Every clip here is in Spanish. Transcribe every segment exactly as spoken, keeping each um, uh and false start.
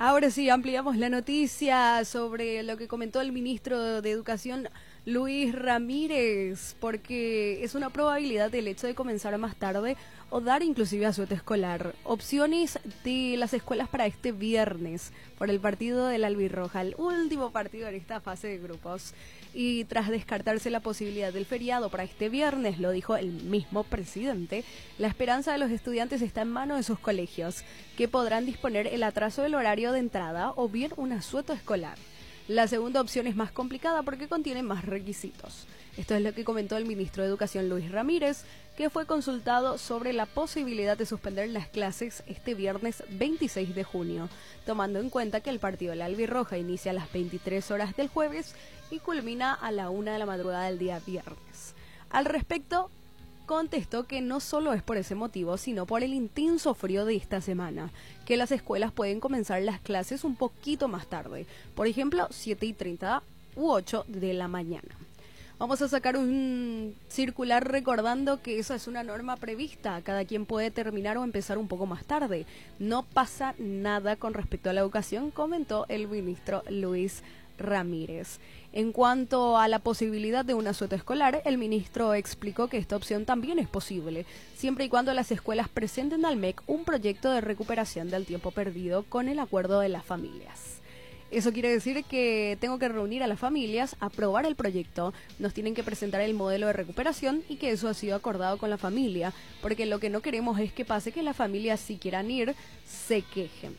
Ahora sí, ampliamos la noticia sobre lo que comentó el ministro de Educación, Luis Ramírez, porque es una probabilidad el hecho de comenzar más tarde o dar inclusive asueto escolar. Opciones de las escuelas para este viernes por el partido del Albirroja, el último partido en esta fase de grupos. Y tras descartarse la posibilidad del feriado para este viernes, lo dijo el mismo presidente, la esperanza de los estudiantes está en manos de sus colegios, que podrán disponer el atraso del horario de entrada o bien un asueto escolar. La segunda opción es más complicada porque contiene más requisitos. Esto es lo que comentó el ministro de Educación, Luis Ramírez, que fue consultado sobre la posibilidad de suspender las clases este viernes veintiséis de junio, tomando en cuenta que el partido de la Albirroja inicia a las veintitrés horas del jueves y culmina a la una de la madrugada del día viernes. Al respecto, contestó que no solo es por ese motivo, sino por el intenso frío de esta semana, que las escuelas pueden comenzar las clases un poquito más tarde, por ejemplo, siete y treinta u ocho de la mañana. Vamos a sacar un circular recordando que esa es una norma prevista, cada quien puede terminar o empezar un poco más tarde. No pasa nada con respecto a la educación, comentó el ministro Luis Ramírez. En cuanto a la posibilidad de un asueto escolar, el ministro explicó que esta opción también es posible, siempre y cuando las escuelas presenten al M E C un proyecto de recuperación del tiempo perdido con el acuerdo de las familias. Eso quiere decir que tengo que reunir a las familias, aprobar el proyecto, nos tienen que presentar el modelo de recuperación y que eso ha sido acordado con la familia, porque lo que no queremos es que pase que las familias, si quieran ir, se quejen.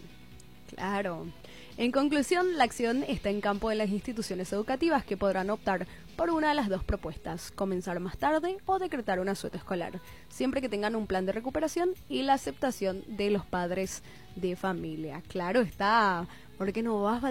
Claro. En conclusión, la acción está en campo de las instituciones educativas que podrán optar por una de las dos propuestas, comenzar más tarde o decretar un asueto escolar, siempre que tengan un plan de recuperación y la aceptación de los padres de familia. Claro está, porque no vas a